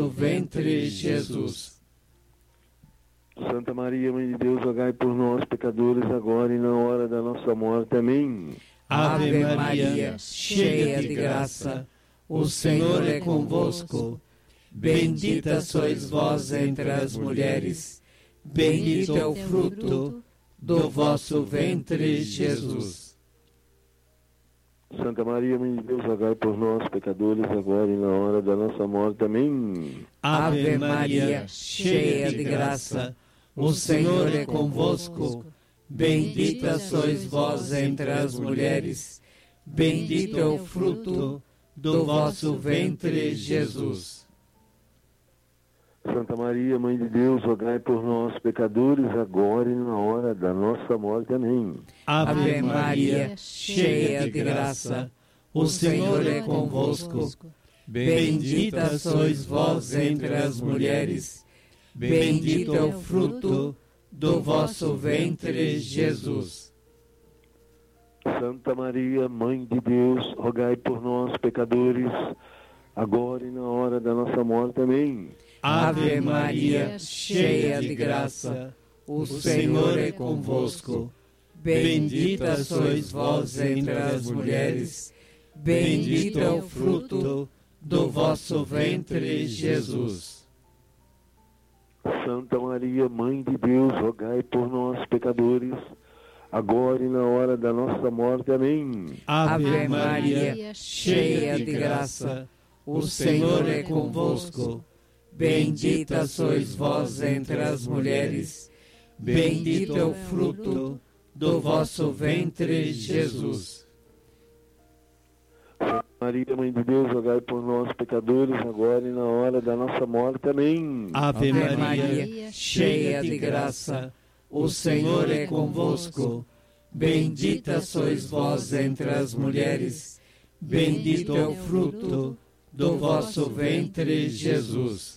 ventre, Jesus. Santa Maria, Mãe de Deus, rogai por nós, pecadores, agora e na hora da nossa morte. Amém. Ave Maria, cheia de graça, o Senhor é convosco. Bendita sois vós entre as mulheres, bendito é o fruto do vosso ventre, Jesus. Santa Maria, Mãe de Deus, rogai por nós, pecadores, agora e na hora da nossa morte. Amém. Ave Maria, cheia de graça, o Senhor é convosco. Bendita sois vós entre as mulheres, bendito é o fruto do vosso ventre, Jesus. Santa Maria, Mãe de Deus, rogai por nós, pecadores, agora e na hora da nossa morte. Amém. Ave Maria, cheia de graça, o Senhor é convosco. Bendita sois vós entre as mulheres, bendito é o fruto do vosso ventre, Jesus. Santa Maria, Mãe de Deus, rogai por nós, pecadores, agora e na hora da nossa morte. Amém. Ave Maria, cheia de graça, o Senhor é convosco. Bendita sois vós entre as mulheres, bendito é o fruto do vosso ventre, Jesus. Santa Maria, Mãe de Deus, rogai por nós, pecadores, agora e na hora da nossa morte. Amém. Ave Maria, cheia de graça, o Senhor é convosco. Bendita sois vós entre as mulheres, bendito é o fruto do vosso ventre, Jesus. Santa Maria, Mãe de Deus, rogai por nós, pecadores, agora e na hora da nossa morte. Amém. Ave Maria, cheia de graça, o Senhor é convosco. Bendita sois vós entre as mulheres, bendito é o fruto do vosso ventre, Jesus.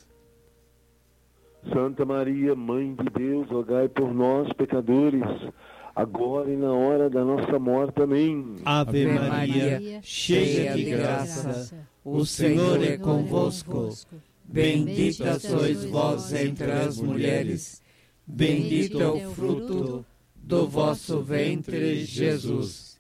Santa Maria, Mãe de Deus, rogai por nós, pecadores, agora e na hora da nossa morte. Amém. Ave Maria, cheia de graça, o Senhor é convosco. Bendita sois vós entre as mulheres, bendito é o fruto do vosso ventre, Jesus.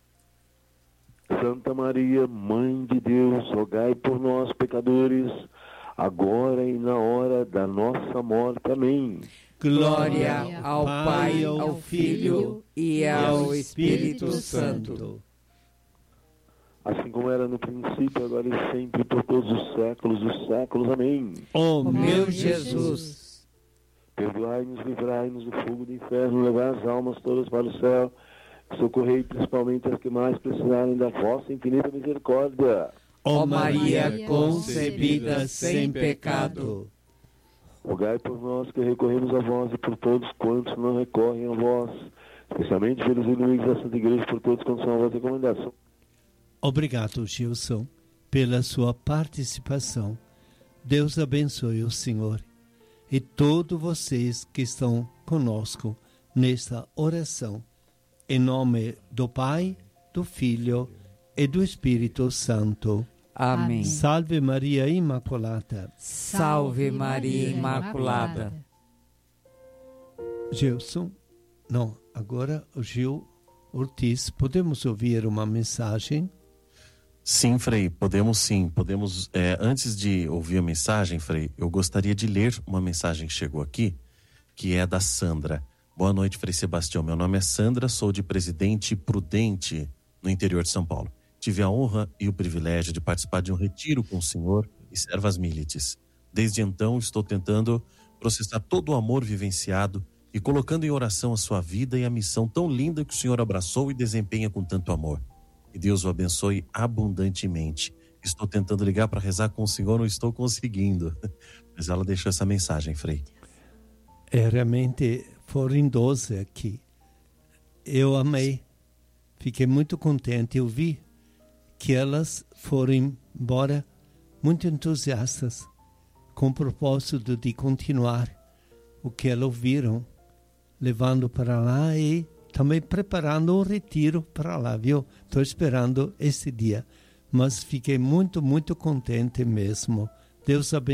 Santa Maria, Mãe de Deus, rogai por nós, pecadores, agora e na hora da nossa morte. Amém. Glória ao Pai, ao Filho e ao Espírito Santo. Assim como era no princípio, agora e sempre, por todos os séculos dos séculos. Amém. Ó meu Jesus, perdoai-nos, livrai-nos do fogo do inferno, levai as almas todas para o céu, socorrei principalmente as que mais precisarem da vossa infinita misericórdia. ó Maria concebida sem pecado, rogai por nós que recorremos a vós e por todos quantos não recorrem a vós, especialmente pelos inimigos da Santa Igreja, por todos quantos são a vossa recomendação. Obrigado, Gilson, pela sua participação. Deus abençoe o Senhor e todos vocês que estão conosco nesta oração. Em nome do Pai, do Filho e do Espírito Santo. Amém. Salve Maria Imaculada. Salve Maria Imaculada. Gilson, não, agora o Gil Ortiz, podemos ouvir uma mensagem? Sim, Frei, podemos sim. Podemos. Antes de ouvir a mensagem, Frei, eu gostaria de ler uma mensagem que chegou aqui, que é da Sandra. Boa noite, Frei Sebastião. Meu nome é Sandra, sou de Presidente Prudente, no interior de São Paulo. Tive a honra e o privilégio de participar de um retiro com o senhor e servas milites. Desde então, estou tentando processar todo o amor vivenciado e colocando em oração a sua vida e a missão tão linda que o senhor abraçou e desempenha com tanto amor. Que Deus o abençoe abundantemente. Estou tentando ligar para rezar com o senhor, não estou conseguindo. Mas ela deixou essa mensagem, Frei. Realmente foram 12 aqui. Eu amei. Fiquei muito contente. Eu vi que elas foram embora muito entusiastas, com o propósito de continuar o que elas ouviram, levando para lá e também preparando um retiro para lá, viu? Estou esperando esse dia, mas fiquei muito, muito contente mesmo. Deus abençoe.